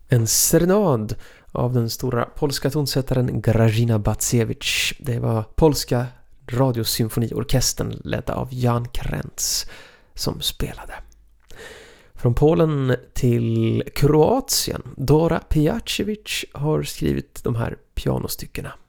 En serenad av den stora polska tonsättaren Grażyna Bacewicz. Det var polska radiosymfoniorkestern ledd av Jan Krentz som spelade. Från Polen till Kroatien. Dora Pejacevic har skrivit de här pianostyckena.